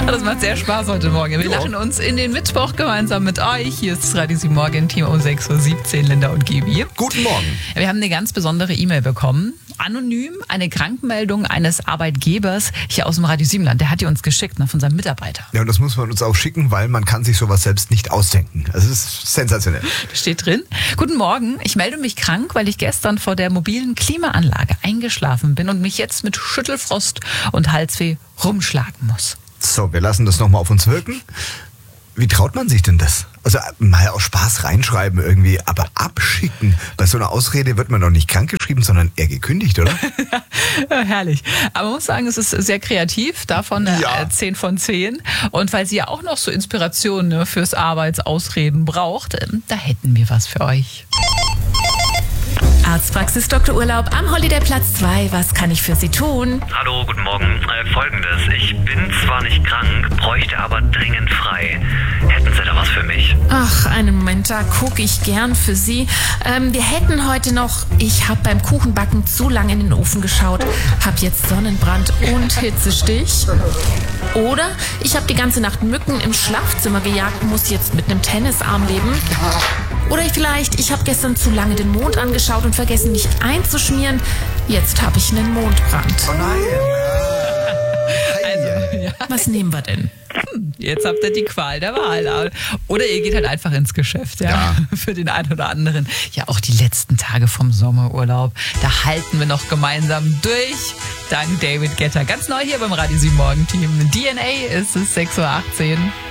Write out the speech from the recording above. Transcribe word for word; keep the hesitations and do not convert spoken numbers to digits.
Das macht sehr Spaß heute Morgen. Wir Ja. lachen uns in den Mittwoch gemeinsam mit euch. Hier ist das Radio sieben Morgen Team um sechs Uhr siebzehn, Linda und Gibi. Guten Morgen. Wir haben eine ganz besondere E-Mail bekommen. Anonym, eine Krankmeldung eines Arbeitgebers hier aus dem Radio Siebenland. Der hat die uns geschickt, ne, von seinem Mitarbeiter. Ja, und das muss man uns auch schicken, weil man kann sich sowas selbst nicht ausdenken. Das ist sensationell. Da steht drin: Guten Morgen, ich melde mich krank, weil ich gestern vor der mobilen Klimaanlage eingeschlafen bin und mich jetzt mit Schüttelfrost und Halsweh rumschlagen muss. So, wir lassen das nochmal auf uns wirken. Wie traut man sich denn das? Also mal aus Spaß reinschreiben irgendwie, aber abschicken. Bei so einer Ausrede wird man doch nicht krankgeschrieben, sondern eher gekündigt, oder? Ja, herrlich. Aber man muss sagen, es ist sehr kreativ, davon eine Ja. äh, zehn von zehn. Und weil sie ja auch noch so Inspiration, ne, fürs Arbeitsausreden braucht, ähm, da hätten wir was für euch. Arztpraxis Doktor Urlaub am Holiday Platz zwei. Was kann ich für Sie tun? Hallo, guten Morgen. Äh, Folgendes. Ich bin zwar nicht krank, bräuchte aber dringend frei. Hätten Sie da was für mich? Ach, einen Moment, da gucke ich gern für Sie. Ähm, wir hätten heute noch, ich habe beim Kuchenbacken zu lange in den Ofen geschaut, habe jetzt Sonnenbrand und Hitzestich. Oder ich habe die ganze Nacht Mücken im Schlafzimmer gejagt, muss jetzt mit einem Tennisarm leben. Oder vielleicht, ich habe gestern zu lange den Mond angeschaut und vergessen, mich einzuschmieren. Jetzt habe ich einen Mondbrand. Oh nein. Also, ja, Was nehmen wir denn? jetzt habt ihr die Qual der Wahl. Oder ihr geht halt einfach ins Geschäft, ja, Ja. für den einen oder anderen. Ja, auch die letzten Tage vom Sommerurlaub, da halten wir noch gemeinsam durch. Dank David Guetta. Ganz neu hier beim Radio sieben Morgen Team. D N A ist es sechs Uhr achtzehn.